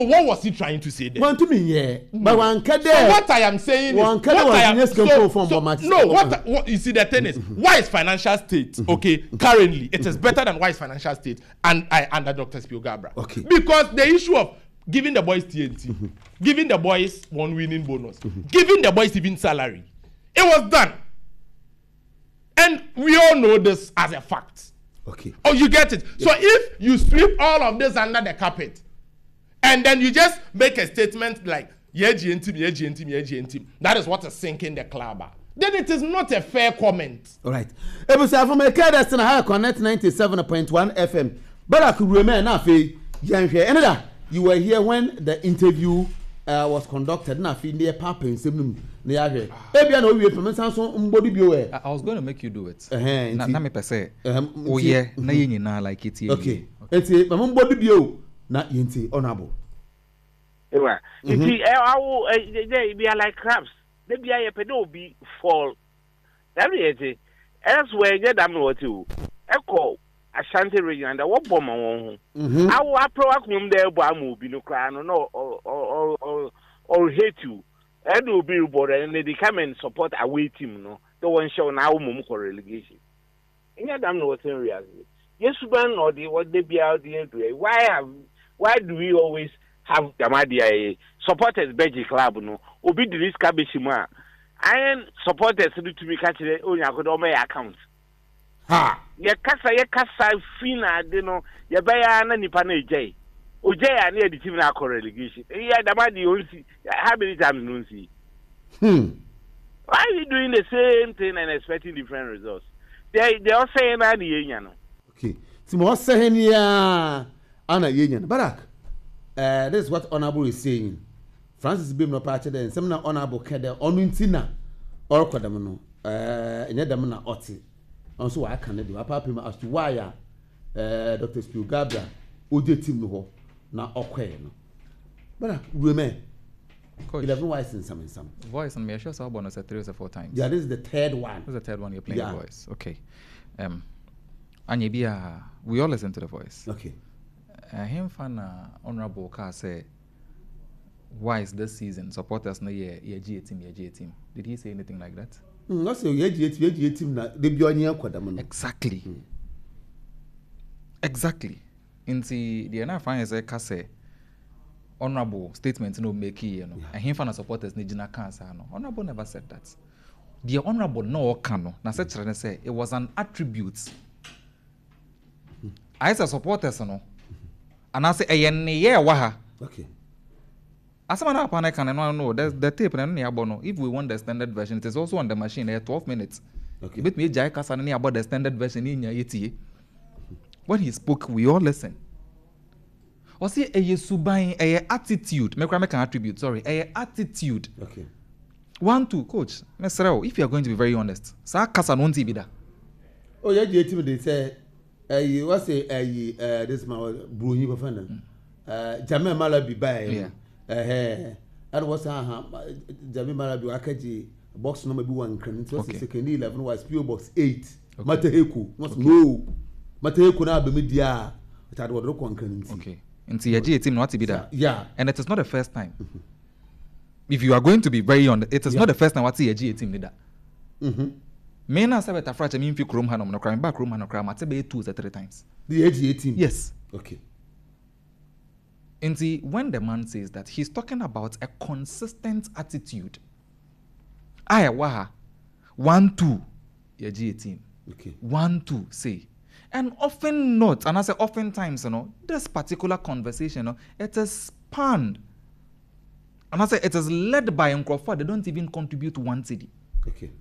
What was he trying to say there? Want to me, yeah. But one can So what I am saying is, what you see, the thing is, why is financial state okay? Currently, it is better than why is financial state and under Dr. Spielgabra. Okay. Because the issue of giving the boys TNT, giving the boys one winning bonus, giving the boys even salary, it was done, and we all know this as a fact. Okay. Oh, you get it. Yeah. So if you sweep all of this under the carpet, and then you just make a statement like team, that is what is sinking the club. Then it is not a fair comment. All right. Ebusa from a cadre and high connect 97.1 FM. But I could remain nafi yanhwe. Another, you were here when the interview was conducted. Nafi near papa in Simnum. I was going to make you do it. Na me pese. Oh yeah, na yin na like it. Okay. Enti mambo bio. Na yinti honorable. Ewa. Iti they be like crabs. They be a pedo be fall. That is elsewhere get them what you. Echo Ashanti region and what bomb on. I will approach there by be no cry no or hate you. And will be bored and they come and support away team no. The one show now mum for relegation. And yet I'm not in reality. Yes, ban or the what they be out the end. Why do we always have Damadia supporters Belgian club no? Obi the risk abishima. I supporters to be catching on your account. Ha! Ye kasa fina de no ye baya na nipa na ejay. Ojay na the team na relegation. Yeah, Damadi only how many times no see? Why are you doing the same thing and expecting different results? They all saying na the yenya no. Okay. Timo saying ya ana yenya. Barak. This is what honorable is saying. Francis Bim no patch there. Some na honorable kede onuntina or kodam no. Enye dem na oti. Also I can do. Apart from as to why Dr. Spielgabra oje team no ho na okwe no. Barak remain. 11 voice in some. Voice and me sure so bonus 3 or 4 times. Yeah, this is the third one. This is the third one you're playing voice. Okay. Anyebia, we all listen to the voice. Okay. Him fan honorable car say why is this season supporters na ye G team. Did he say anything like that? No say ye G team na they be onye akwadam no. Exactly. Exactly. Inti the na fan say ka say honorable statement no make you know. And him fan supporters ni gina cancer no. Honorable never said that. The honorable no can na say it was an attribute. I say supporters no. And I say waha. Okay. As a man can know the tape and if we want the standard version, it is also on the machine 12 minutes. Okay. But me Jaikas and about the standard version in your ETA. When he spoke, we all listen. Or see a subain a attitude. Make an attribute, sorry, a attitude. Okay. 1, 2, coach. Mr. If you are going to be very honest, Sa Kasan won't be that. Oh yeah, they say what say this man Bruny Bafana. Jamel Malabi by and was Jamel Malabi Akaji box number 1 credit was second 11 was PO box 8. Mateheku was no Mateheku na be media that was rock credit. Okay. Into your G team not to be that. Yeah. And it is not the first time. If you are going to be very honest, it is not the first time what see a G team did that. Me na say better fracture me fi krom hanom no crime back room hanom crime at be 2 or 3 times. The age 18. Yes. Okay. And see, when the man says that, he's talking about a consistent attitude. I waha 1 2 your G18. Okay. 1 2 say. And often not, and I say oftentimes, this particular conversation, it is spanned. And I say it is led by Nkrofo. They don't even contribute 1 cedi. Okay.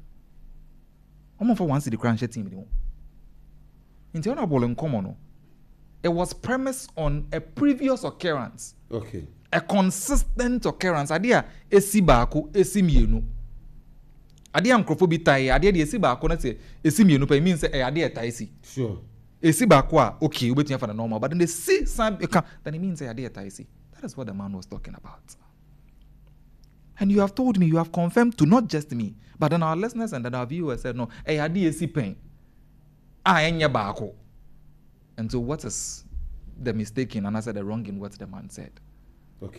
I'm for 1 cedi crunch team. In the honorable in common, it was premised on a previous occurrence. Okay. A consistent occurrence. Adia esi baako esi mienu. Adia Nkrofo bi tai adia de esi baako na say esi mienu pa mean say adia tai si. Sure. Esi baako a okay, we betia for the normal, but then they see some then it means say adia tai si. That is what the man was talking about. And you have told me, you have confirmed to not just me, but then our listeners and then our viewers said, no, adia esi pen. Enya baako. And so what is the mistake in, and I said the wrong in what the man said?